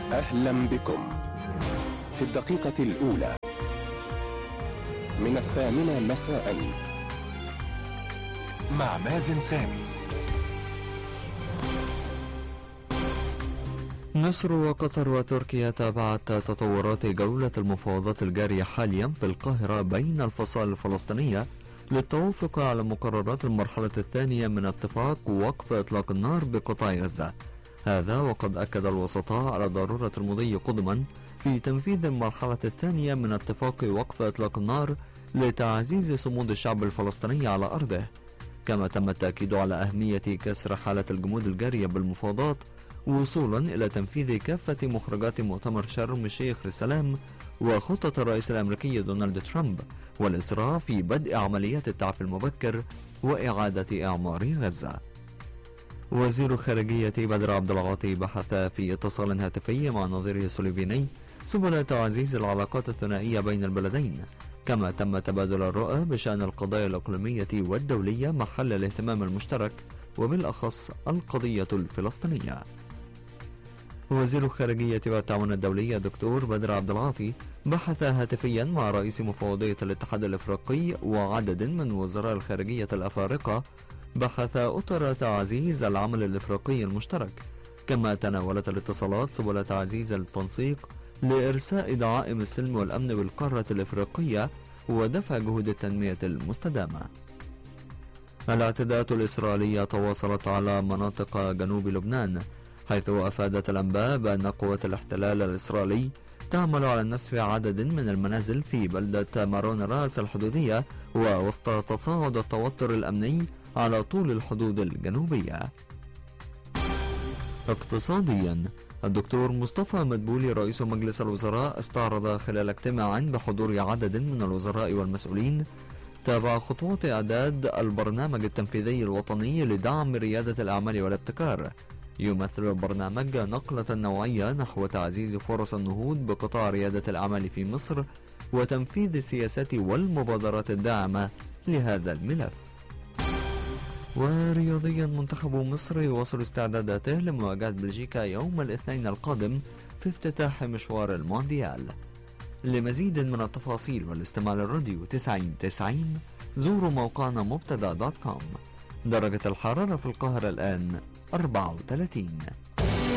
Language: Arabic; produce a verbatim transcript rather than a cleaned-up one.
أهلا بكم في الدقيقة الأولى من الثامنة مساء مع مازن سامي. مصر وقطر وتركيا تابعت تطورات جولة المفاوضات الجارية حاليا في القاهرة بين الفصائل الفلسطينية للتوافق على مقررات المرحلة الثانية من اتفاق وقف إطلاق النار بقطاع غزة. هذا وقد أكد الوسطاء على ضرورة المضي قدما في تنفيذ المرحلة الثانية من اتفاق وقف إطلاق النار لتعزيز صمود الشعب الفلسطيني على أرضه. كما تم التأكيد على أهمية كسر حالة الجمود الجارية بالمفاوضات وصولا إلى تنفيذ كافة مخرجات مؤتمر شرم الشيخ للسلام وخطة الرئيس الأمريكي دونالد ترامب والإسراع في بدء عمليات التعافي المبكر وإعادة إعمار غزة. وزير الخارجية بدر عبد العاطي بحث في اتصال هاتفي مع نظيره سليفيني سبل تعزيز العلاقات الثنائية بين البلدين، كما تم تبادل الرؤى بشأن القضايا الإقليمية والدولية محل الاهتمام المشترك وبالأخص القضية الفلسطينية. وزير الخارجية والتعاون الدولي دكتور بدر عبد العاطي بحث هاتفيا مع رئيس مفوضية الاتحاد الافريقي وعدد من وزراء الخارجية الافارقة بحث اطر تعزيز العمل الافريقي المشترك. كما تناولت الاتصالات سبل تعزيز التنسيق لارساء دعائم السلم والامن بالقارة الافريقية ودفع جهود التنمية المستدامة. الاعتداءات الإسرائيلية تواصلت على مناطق جنوب لبنان، حيث أفادت الأنباء بأن قوات الاحتلال الإسرائيلي تعمل على نسف عدد من المنازل في بلدة مارون راس الحدودية ووسط تصاعد التوتر الأمني على طول الحدود الجنوبية. اقتصاديا، الدكتور مصطفى مدبولي رئيس مجلس الوزراء استعرض خلال اجتماع بحضور عدد من الوزراء والمسؤولين تابع خطوات إعداد البرنامج التنفيذي الوطني لدعم ريادة الأعمال والابتكار. يمثل البرنامج نقلة نوعية نحو تعزيز فرص النهوض بقطاع ريادة الأعمال في مصر وتنفيذ السياسات والمبادرات الداعمة لهذا الملف. ورياضيا، منتخب مصر يواصل استعداداته لمواجهة بلجيكا يوم الاثنين القادم في افتتاح مشوار المونديال. لمزيد من التفاصيل والاستماع للراديو تسعين تسعين زوروا موقعنا مبتدا دوت كوم. درجة الحرارة في القاهرة الآن أربعة وثلاثين.